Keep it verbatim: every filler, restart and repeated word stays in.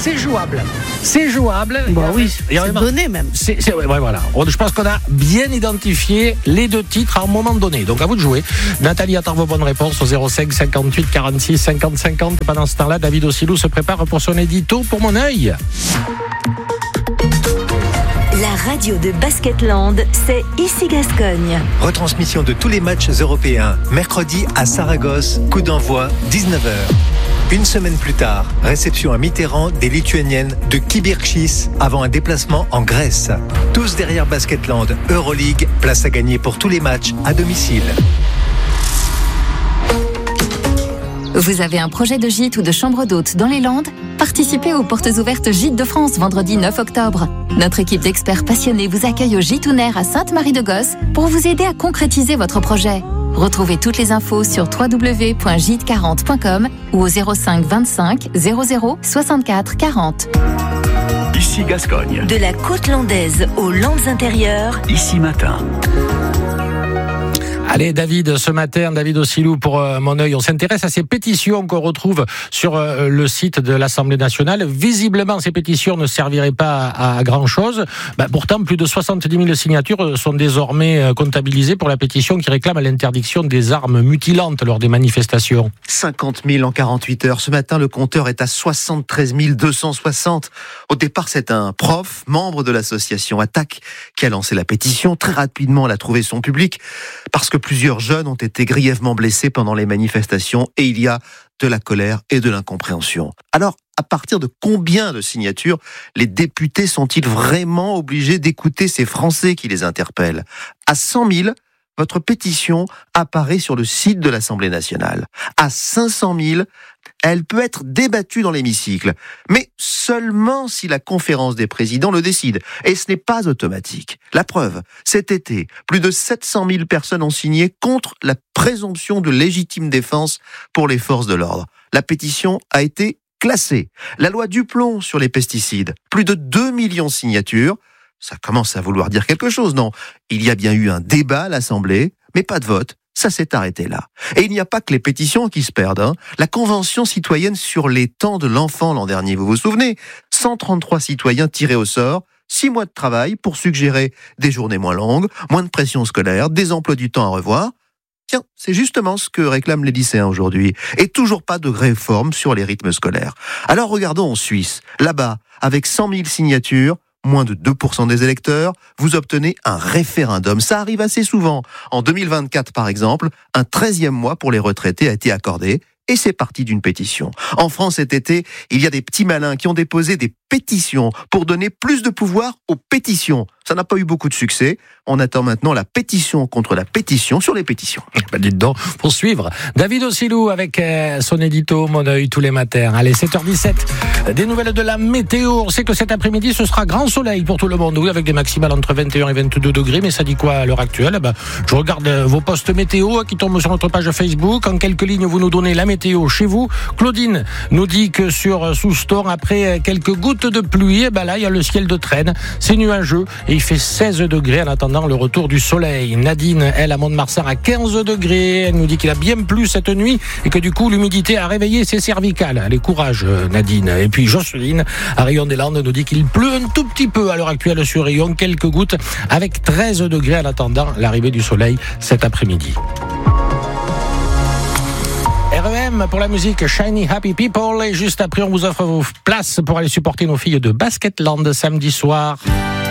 c'est jouable. C'est jouable. Bah oui, Et en c'est même- donné même. C'est, c'est- ouais, ouais, voilà. On- Je pense qu'on a bien identifié les deux titres à un moment donné. Donc à vous de jouer. Nathalie attend vos bonnes réponses au zéro cinq cinquante-huit quarante-six cinquante cinquante. Pendant ce temps-là, David Ossilou se prépare pour son édito pour mon œil. La radio de Basketland, c'est Ici Gascogne. Retransmission de tous les matchs européens, mercredi à Saragosse, coup d'envoi dix-neuf heures. Une semaine plus tard, réception à Mitterrand des Lituaniennes de Kibirkis avant un déplacement en Grèce. Tous derrière Basketland, Euroleague, place à gagner pour tous les matchs à domicile. Vous avez un projet de gîte ou de chambre d'hôte dans les Landes ? Participez aux Portes ouvertes Gîtes de France vendredi neuf octobre. Notre équipe d'experts passionnés vous accueille au Gîte Ouner à Sainte-Marie-de-Gosse pour vous aider à concrétiser votre projet. Retrouvez toutes les infos sur w w w point gîte quarante point com ou au zéro cinq vingt-cinq zéro zéro soixante-quatre quarante. Ici Gascogne, De la côte landaise aux Landes intérieures, ici matin. Allez David, ce matin, David Ossilou pour euh, mon œil. On s'intéresse à ces pétitions qu'on retrouve sur euh, le site de l'Assemblée nationale. Visiblement, ces pétitions ne serviraient pas à, à grand-chose. Bah, pourtant, plus de soixante-dix mille signatures sont désormais euh, comptabilisées pour la pétition qui réclame l'interdiction des armes mutilantes lors des manifestations. cinquante mille en quarante-huit heures. Ce matin, le compteur est à soixante-treize mille deux cent soixante. Au départ, c'est un prof, membre de l'association Attaque, qui a lancé la pétition. Très rapidement, elle a trouvé son public parce que plusieurs jeunes ont été grièvement blessés pendant les manifestations et il y a de la colère et de l'incompréhension. Alors, à partir de combien de signatures les députés sont-ils vraiment obligés d'écouter ces Français qui les interpellent ? À cent mille, votre pétition apparaît sur le site de l'Assemblée nationale. À cinq cent mille, elle peut être débattue dans l'hémicycle, mais seulement si la conférence des présidents le décide. Et ce n'est pas automatique. La preuve, cet été, plus de sept cent mille personnes ont signé contre la présomption de légitime défense pour les forces de l'ordre. La pétition a été classée. La loi Duplon sur les pesticides, plus de deux millions de signatures. Ça commence à vouloir dire quelque chose, non ? Il y a bien eu un débat à l'Assemblée, mais pas de vote. Ça s'est arrêté là. Et il n'y a pas que les pétitions qui se perdent. Hein. La Convention citoyenne sur les temps de l'enfant l'an dernier, vous vous souvenez ? cent trente-trois citoyens tirés au sort, six mois de travail pour suggérer des journées moins longues, moins de pression scolaire, des emplois du temps à revoir. Tiens, c'est justement ce que réclament les lycéens aujourd'hui. Et toujours pas de réforme sur les rythmes scolaires. Alors regardons en Suisse. Là-bas, avec cent mille signatures, moins de deux pour cent des électeurs, vous obtenez un référendum. Ça arrive assez souvent. En deux mille vingt-quatre, par exemple, un treizième mois pour les retraités a été accordé. Et c'est parti d'une pétition. En France, cet été, il y a des petits malins qui ont déposé des pétitions pour donner plus de pouvoir aux pétitions. Ça n'a pas eu beaucoup de succès. On attend maintenant la pétition contre la pétition sur les pétitions. Ben dites donc, pour suivre. David Ossilou avec euh, son édito Mon œil tous les matins. Allez, sept heures dix-sept. Des nouvelles de la météo. On sait que cet après-midi, ce sera grand soleil pour tout le monde. Oui, avec des maximales entre vingt et un et vingt-deux degrés. Mais ça dit quoi à l'heure actuelle ? Ben, je regarde vos posts météo qui tombent sur notre page Facebook. En quelques lignes, vous nous donnez la météo chez vous. Claudine nous dit que sur Souston, après quelques gouttes de pluie, eh ben là, il y a le ciel de traîne. C'est nuageux et il fait seize degrés en attendant le retour du soleil. Nadine, elle, à Mont-de-Marsan, à quinze degrés. Elle nous dit qu'il a bien plu cette nuit et que du coup, l'humidité a réveillé ses cervicales. Allez, courage, Nadine. Et puis Jocelyne, à Rayon-des-Landes, nous dit qu'il pleut un tout petit peu à l'heure actuelle sur Rayon, quelques gouttes, avec treize degrés en attendant l'arrivée du soleil cet après-midi. R E M pour la musique Shiny Happy People. Et juste après, on vous offre vos places pour aller supporter nos filles de Basketland samedi soir.